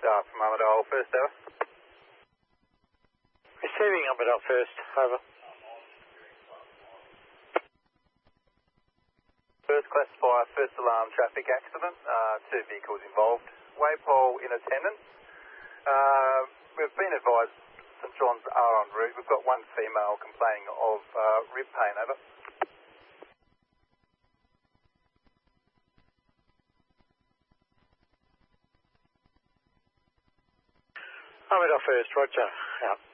from Armadale first, over. Receiving Armadale first, over. First classifier, first alarm traffic accident, 2 vehicles involved. Waypole in attendance. We've been advised St John's are en route. We've got one female complaining of rib pain, over. Armadale first, roger, out.